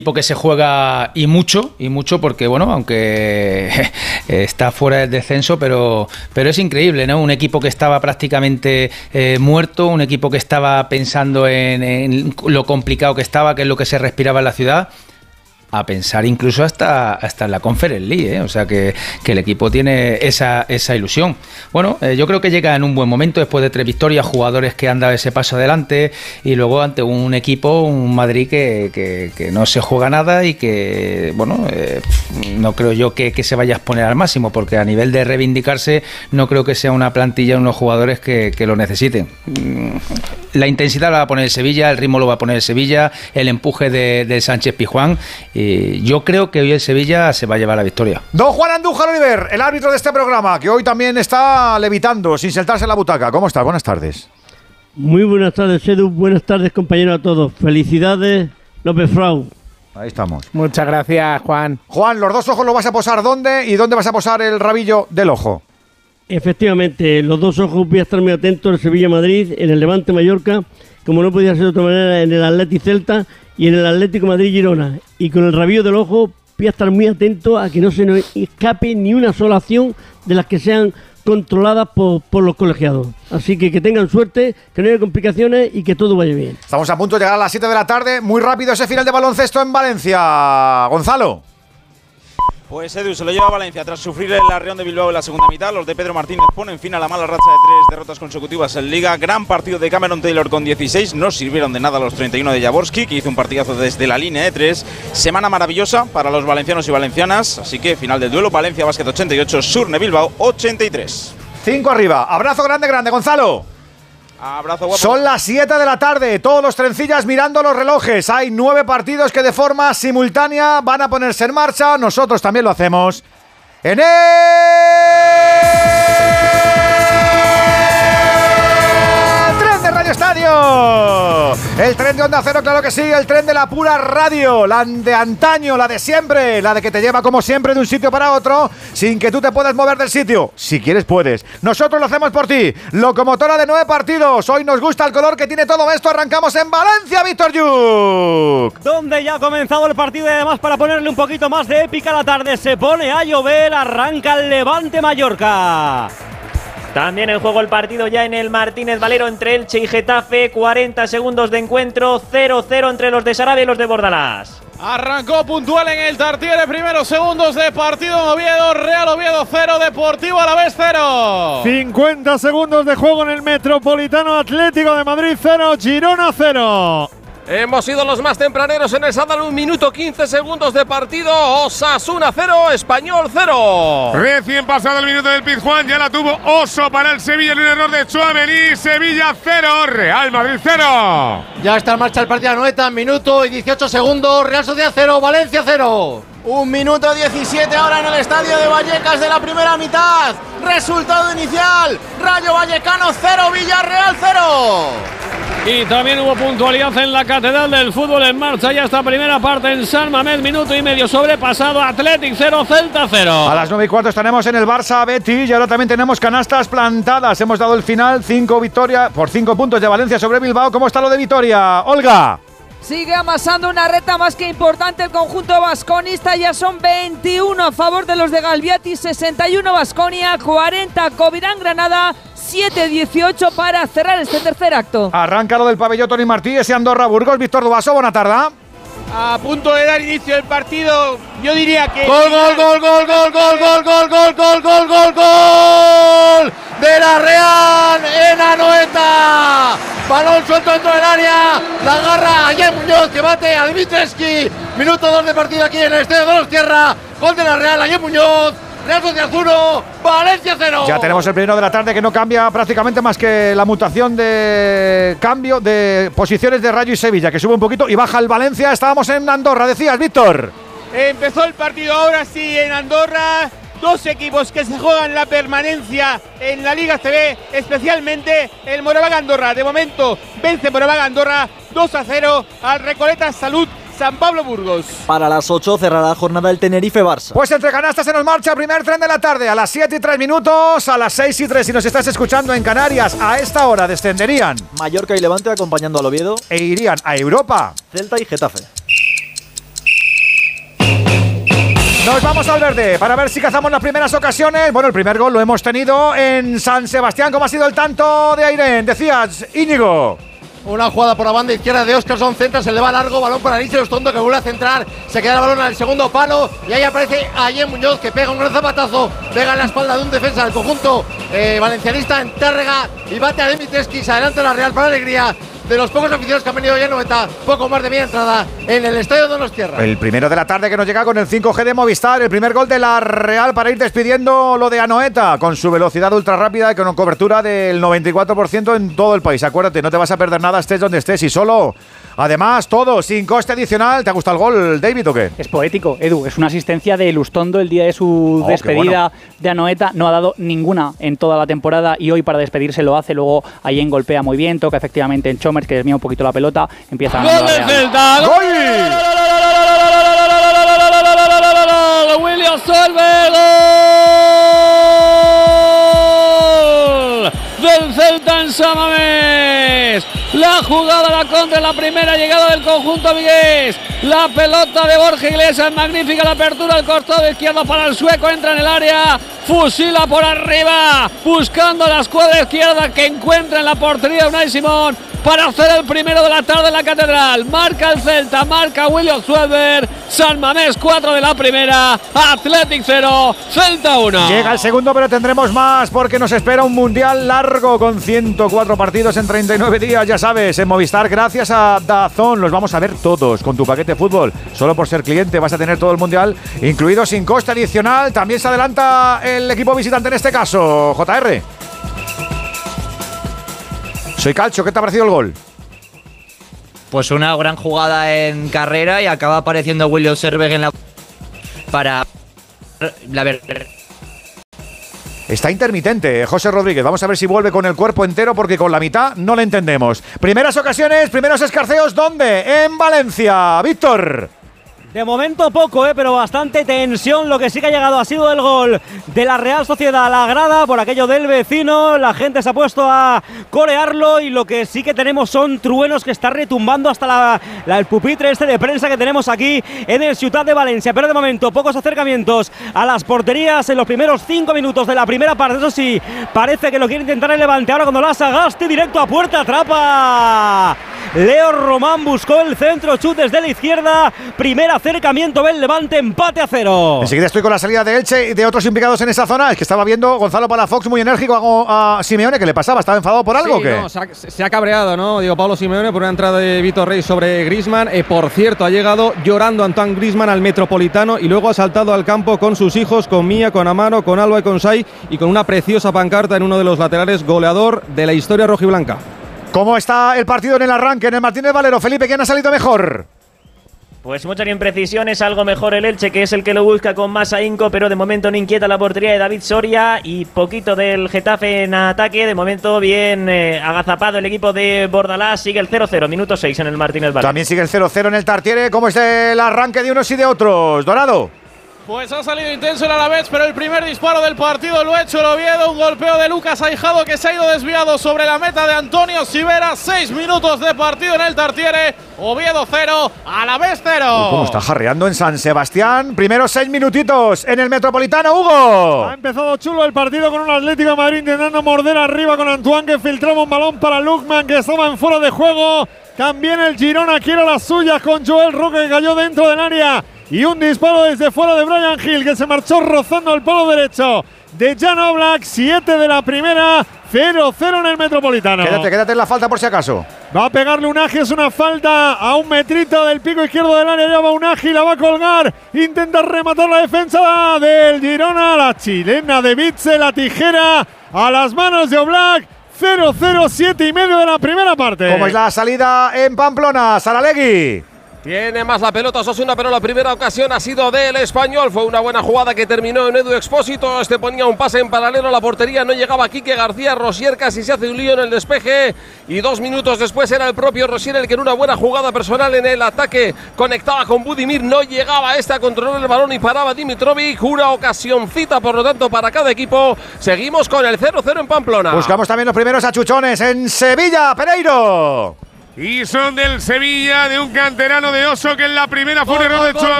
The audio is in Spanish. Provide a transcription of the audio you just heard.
Que se juega y mucho porque, bueno, aunque está fuera del descenso, pero es increíble, ¿no? Un equipo que estaba prácticamente muerto, un equipo que estaba pensando en lo complicado que estaba, que es lo que se respiraba en la ciudad, a pensar incluso hasta en la Conference League, ¿eh? O sea que el equipo tiene esa ilusión. Bueno, yo creo que llega en un buen momento después de 3 victorias, jugadores que han dado ese paso adelante y luego ante un equipo, un Madrid que no se juega nada y que, bueno, no creo yo que se vaya a exponer al máximo, porque a nivel de reivindicarse no creo que sea una plantilla, unos jugadores que lo necesiten. La intensidad la va a poner el Sevilla, el ritmo lo va a poner el Sevilla, el empuje de Sánchez Pizjuán. Yo creo que hoy el Sevilla se va a llevar la victoria. Don Juan Andújar Oliver, el árbitro de este programa, que hoy también está levitando sin sentarse en la butaca. ¿Cómo estás? Buenas tardes. Muy buenas tardes, Edu. Buenas tardes, compañeros, a todos. Felicidades, López Frau. Ahí estamos. Muchas gracias, Juan. Juan, ¿los dos ojos los vas a posar dónde? ¿Y dónde vas a posar el rabillo del ojo? Efectivamente, los dos ojos voy a estar muy atentos en el Sevilla-Madrid, en el Levante-Mallorca, como no podía ser de otra manera, en el Atleti-Celta y en el Atlético Madrid-Girona. Y con el rabillo del ojo voy a estar muy atento a que no se nos escape ni una sola acción de las que sean controladas por los colegiados. Así que tengan suerte, que no haya complicaciones y que todo vaya bien. Estamos a punto de llegar a las 7 de la tarde. Muy rápido ese final de baloncesto en Valencia. Gonzalo. Pues Edu se lo lleva a Valencia tras sufrir el Arreón de Bilbao en la segunda mitad. Los de Pedro Martínez ponen fin a la mala racha de 3 derrotas consecutivas en Liga. Gran partido de Cameron Taylor con 16. No sirvieron de nada los 31 de Jaworski, que hizo un partidazo desde la línea de 3. Semana maravillosa para los valencianos y valencianas. Así que final del duelo, Valencia Basket 88, Surne Bilbao 83. 5 arriba. Abrazo grande, Gonzalo. Abrazo, guapo. Son las 7 de la tarde, todos los trencillas mirando los relojes. Hay 9 partidos que de forma simultánea van a ponerse en marcha. Nosotros también lo hacemos en el tren de Radio Estadio. El tren de Onda Cero, claro que sí, el tren de la pura radio, la de antaño, la de siempre, la de que te lleva como siempre de un sitio para otro sin que tú te puedas mover del sitio. Si quieres puedes, nosotros lo hacemos por ti. Locomotora de 9 partidos, hoy nos gusta el color que tiene todo esto. Arrancamos en Valencia, Víctor Lluc, donde ya ha comenzado el partido y además para ponerle un poquito más de épica a la tarde se pone a llover, arranca el Levante Mallorca. También en juego el partido ya en el Martínez Valero entre Elche y Getafe, 40 segundos de encuentro, 0-0 entre los de Sarabia y los de Bordalás. Arrancó puntual en el Tartiere, primeros segundos de partido en Oviedo, Real Oviedo 0, Deportivo Alavés 0. 50 segundos de juego en el Metropolitano, Atlético de Madrid 0, Girona 0. Hemos sido los más tempraneros en el Sadal, 1 minuto 15 segundos de partido. Osasuna 0, Español 0. Recién pasado el minuto del Pizjuán, ya la tuvo Oso para el Sevilla en un error de Tchouaméni. Sevilla 0, Real Madrid 0. Ya está en marcha el partido, Anoeta, minuto y 18 segundos. Real Sociedad 0, Valencia 0. 1 minuto 17 ahora en el estadio de Vallecas de la primera mitad. Resultado inicial: Rayo Vallecano 0, Villarreal 0. Y también hubo puntualidad en la Catedral del Fútbol en marcha. Ya esta primera parte en San Mamés, minuto y medio sobrepasado. Athletic 0, Celta 0. A las 9:15 estaremos en el Barça Betis y ahora también tenemos canastas plantadas. Hemos dado el final, 5 victorias por 5 puntos de Valencia sobre Bilbao. ¿Cómo está lo de Vitoria, Olga? Sigue amasando una reta más que importante el conjunto vasconista. Ya son 21 a favor de los de Galviati, 61 Baskonia, 40 Covirán Granada, 7-18 para cerrar este tercer acto. Arranca lo del pabellón Toni Martí, ese Andorra Burgos. Víctor Dubaso, buena tarde. A punto de dar inicio el partido, yo diría que... ¡Gol de la Real en Anoeta! Balón suelto dentro del área, la agarra Ayer Muñoz, que bate a Dimitrescu. Minuto 2 de partido aquí en el Estadio Donostierra. Gol de la Real, Ayer Muñoz. Real Sociedad 1, Valencia 0. Ya tenemos el primero de la tarde, que no cambia prácticamente más que la mutación de cambio de posiciones de Rayo y Sevilla, que sube un poquito y baja el Valencia. Estábamos en Andorra, decías, Víctor. Empezó el partido ahora sí en Andorra. Dos equipos que se juegan la permanencia en la Liga CB, especialmente el Moraván Andorra. De momento vence Moraván Andorra 2-0 al Recoleta Salud San Pablo Burgos. Para las 8 cerrará la jornada el Tenerife-Barça. Pues entre canastas se nos marcha primer tren de la tarde. A las 7:03, a las 6:03, si nos estás escuchando en Canarias, a esta hora descenderían Mallorca y Levante acompañando al Oviedo e irían a Europa Celta y Getafe. Nos vamos al verde para ver si cazamos las primeras ocasiones. Bueno, el primer gol lo hemos tenido en San Sebastián. ¿Cómo ha sido el tanto de Airén? Decías, Íñigo. Una jugada por la banda izquierda de Óscarson, centra, se le va largo, balón para Alicia Lustondo que vuelve a centrar, se queda el balón al segundo palo y ahí aparece Ayer Muñoz que pega un gran zapatazo, pega en la espalda de un defensa del conjunto valencianista en Tárrega y bate a Dimitrescu, se adelanta la Real para alegría de los pocos aficionados que han venido ya en Noeta, poco más de media entrada en el estadio Donostierra. El primero de la tarde que nos llega con el 5G de Movistar, el primer gol de la Real para ir despidiendo lo de Anoeta, con su velocidad ultra rápida y con cobertura del 94% en todo el país. Acuérdate, no te vas a perder nada, estés donde estés y solo. Además, todo sin coste adicional. ¿Te ha gustado el gol, David, o qué? Es poético, Edu. Es una asistencia de Lustondo el día de su despedida de Anoeta. No ha dado ninguna en toda la temporada y hoy para despedirse lo hace. Luego Allen golpea muy bien, toca efectivamente en Chomers, que desvía un poquito la pelota. Empieza ¡Gol del Celta! ¡Gol! ¡William Solberg! ¡Gol del Celta en San Mamés! La jugada, la contra, la primera llegada del conjunto vigués. La pelota de Borja Iglesias, magnífica la apertura al costado izquierdo para el sueco, entra en el área, fusila por arriba, buscando la escuadra izquierda que encuentra en la portería de Unai Simón para hacer el primero de la tarde en la Catedral. Marca el Celta, marca William Suelberg. San Mamés 4 de la primera, Athletic 0, Celta 1. Llega el segundo, pero tendremos más porque nos espera un mundial largo con 104 partidos en 39 días, ya sabes, en Movistar, gracias a DAZN. Los vamos a ver todos con tu paquete fútbol. Solo por ser cliente vas a tener todo el mundial, incluido sin coste adicional. También se adelanta el equipo visitante en este caso, JR. Soy Calcho, ¿qué te ha parecido el gol? Pues una gran jugada en carrera y acaba apareciendo William Solberg en la... para... la verdad. Está intermitente, José Rodríguez. Vamos a ver si vuelve con el cuerpo entero porque con la mitad no le entendemos. Primeras ocasiones, primeros escarceos, ¿dónde? En Valencia. Víctor. De momento poco, pero bastante tensión. Lo que sí que ha llegado ha sido el gol de la Real Sociedad a la grada por aquello del vecino. La gente se ha puesto a corearlo y lo que sí que tenemos son truenos que está retumbando hasta el pupitre de prensa que tenemos aquí en el Ciutat de Valencia. Pero de momento pocos acercamientos a las porterías en los primeros 5 minutos de la primera parte. Eso sí, parece que lo quiere intentar el Levante. Ahora cuando la Sagasti directo a puerta, atrapa Leo Román, buscó el centro, chut desde la izquierda. Primer acercamiento del Levante, empate a 0. Enseguida estoy con la salida de Elche y de otros implicados en esa zona. Es que estaba viendo Gonzalo Palafox muy enérgico a Simeone. ¿Qué le pasaba? ¿Estaba enfadado por algo o qué? No, se ha cabreado, ¿no? Digo, Pablo Simeone por una entrada de Vitor Rey sobre Griezmann. Por cierto, ha llegado llorando Antoine Griezmann al Metropolitano y luego ha saltado al campo con sus hijos, con Mía, con Amaro, con Alba y con Sai, y con una preciosa pancarta en uno de los laterales, goleador de la historia rojiblanca. ¿Cómo está el partido en el arranque en el Martínez Valero? Felipe, ¿quién ha salido mejor? Pues muchas imprecisiones, algo mejor el Elche, que es el que lo busca con más ahínco, pero de momento no inquieta la portería de David Soria y poquito del Getafe en ataque. De momento bien agazapado el equipo de Bordalás, sigue el 0-0, minuto 6 en el Martínez Valero. También sigue el 0-0 en el Tartiere. ¿Cómo es el arranque de unos y de otros? Dorado. Pues ha salido intenso el Alavés, pero el primer disparo del partido lo ha hecho el Oviedo. Un golpeo de Lucas Aijado que se ha ido desviado sobre la meta de Antonio Sivera. 6 minutos de partido en el Tartiere. Oviedo 0, Alavés 0. ¿Cómo está jarreando en San Sebastián? Primeros 6 minutitos en el Metropolitano, Hugo. Ha empezado chulo el partido con un Atlético de Madrid intentando morder arriba con Antoine, que filtraba un balón para Lukman, que estaba en fuera de juego. También el Girona quiere las suyas con Joel Roque, que cayó dentro del área. Y un disparo desde fuera de Brian Hill, que se marchó rozando el palo derecho de Jan Oblak. 7 de la primera, 0-0 en el Metropolitano. Quédate en la falta por si acaso. Va a pegarle Unagi, es una falta a 1 metrito del pico izquierdo del área. Ya va Unagi, la va a colgar. Intenta rematar la defensa del Girona. La chilena de Vitze, la tijera a las manos de Oblak. 0-0, 7 y medio de la primera parte. ¿Cómo es la salida en Pamplona? Saralegui. Tiene más la pelota Osasuna, pero la primera ocasión ha sido del Español. Fue una buena jugada que terminó en Edu Expósito. Este ponía un pase en paralelo a la portería. No llegaba Quique García. Rosier casi se hace un lío en el despeje. Y 2 minutos después era el propio Rosier el que en una buena jugada personal en el ataque conectaba con Budimir. No llegaba a controlar el balón y paraba Dimitrovic. Una ocasioncita, por lo tanto, para cada equipo. Seguimos con el 0-0 en Pamplona. Buscamos también los primeros achuchones en Sevilla, Pereiro. Y son del Sevilla, de un canterano de Oso que en la primera fue un error de Cholo.